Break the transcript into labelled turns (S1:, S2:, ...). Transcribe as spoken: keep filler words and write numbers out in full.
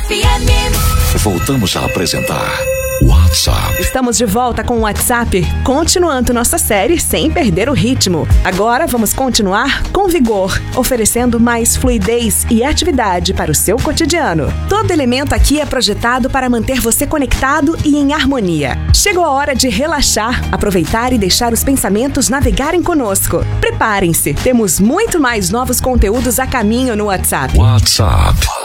S1: F M.
S2: Voltamos a apresentar WhatsApp.
S3: Estamos de volta com o WhatsApp, continuando nossa série sem perder o ritmo. Agora vamos continuar com vigor, oferecendo mais fluidez e atividade para o seu cotidiano. Todo elemento aqui é projetado para manter você conectado e em harmonia. Chegou a hora de relaxar, aproveitar e deixar os pensamentos navegarem conosco. Preparem-se, temos muito mais novos conteúdos a caminho no WhatsApp.
S2: WhatsApp.